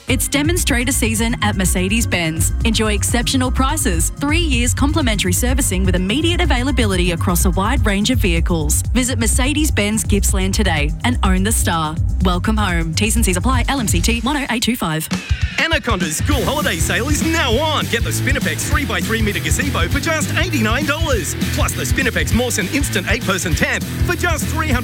It's demonstrator season at Mercedes-Benz. Enjoy exceptional prices, 3 years complimentary servicing with immediate availability across a wide range of vehicles. Visit Mercedes-Benz Gippsland today and own the star. Welcome home. T's and C's apply. LMCT 10825. Anaconda's school holiday sale is now on. Get the Spinifex 3x3 metre gazebo for just $89. Plus the Spinifex Mawson Instant 8-person tent for just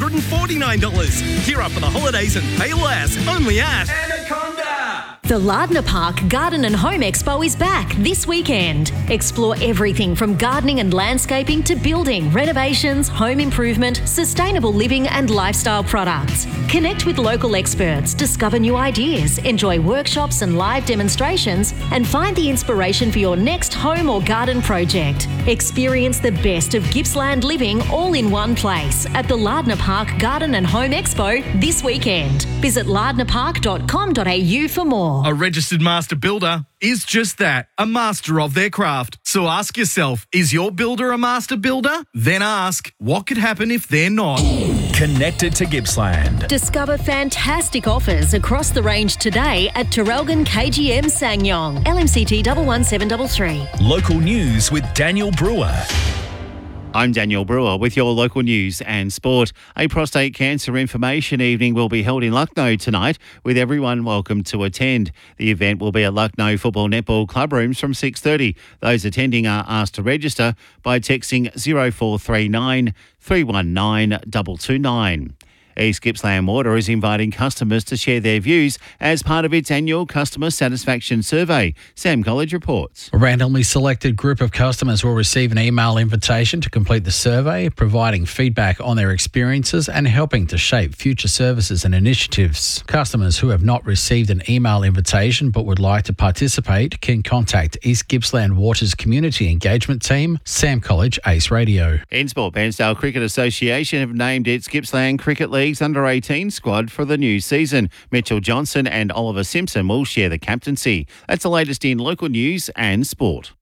$349. Gear up for the holidays and pay less. Only at Anaconda. The Lardner Park Garden and Home Expo is back this weekend. Explore everything from gardening and landscaping to building, renovations, home improvement, sustainable living and lifestyle products. Connect with local experts, discover new ideas, enjoy workshops and live demonstrations, and find the inspiration for your next home or garden project. Experience the best of Gippsland living all in one place at the Lardner Park Garden and Home Expo this weekend. Visit lardnerpark.com.au for more. A registered master builder is just that, a master of their craft. So ask yourself, is your builder a master builder? Then ask, what could happen if they're not? Connected to Gippsland. Discover fantastic offers across the range today at Terrelgan KGM Ssangyong, LMCT 11733. Local news with Daniel Brewer. I'm Daniel Brewer with your local news and sport. A prostate cancer information evening will be held in Lucknow tonight, with everyone welcome to attend. The event will be at Lucknow Football Netball Club Rooms from 6:30. Those attending are asked to register by texting 0439 319 229. East Gippsland Water is inviting customers to share their views as part of its annual customer satisfaction survey. Sam College reports. A randomly selected group of customers will receive an email invitation to complete the survey, providing feedback on their experiences and helping to shape future services and initiatives. Customers who have not received an email invitation but would like to participate can contact East Gippsland Water's Community Engagement Team, Sam College Ace Radio. In sport, Bairnsdale Cricket Association have named its Gippsland Cricket League's under-18 squad for the new season. Mitchell Johnson and Oliver Simpson will share the captaincy. That's the latest in local news and sport.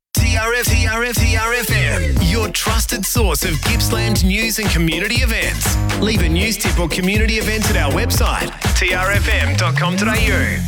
TRFM, your trusted source of Gippsland news and community events. Leave a news tip or community event at our website, trfm.com.au.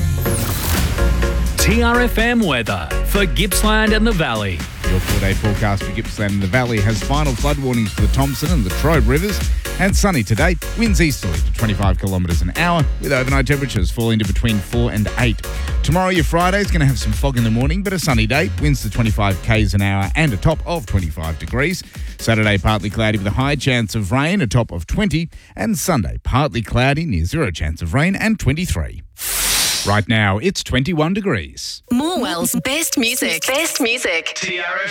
TRFM weather for Gippsland and the Valley. Your 4-day forecast for Gippsland and the Valley has final flood warnings for the Thompson and the Trobe rivers, and sunny today. Winds easterly to 25 kilometres an hour, with overnight temperatures falling to between 4 and 8. Tomorrow, your Friday, is going to have some fog in the morning, but a sunny day. Winds to 25 k's an hour and a top of 25 degrees. Saturday, partly cloudy with a high chance of rain, a top of 20. And Sunday, partly cloudy, near zero chance of rain, and 23. Right now, it's 21 degrees. Morwell's best music. TRFM.